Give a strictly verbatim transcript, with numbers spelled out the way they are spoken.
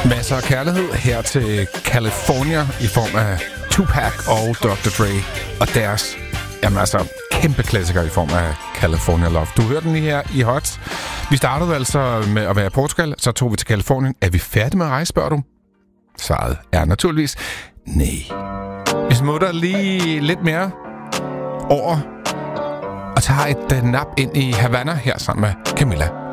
Masser af kærlighed her til California i form af Tupac og doktor Dre og deres, jamen altså, kæmpe klassiker i form af California Love. Du hørte den her i Hot. Vi startede altså med at være i Portugal, så tog vi til Californien. Er vi færdige med at rejse, spørger du? Svaret er naturligvis nej. Vi smutter lige lidt mere over og tager et nap ind i Havana her sammen med Camila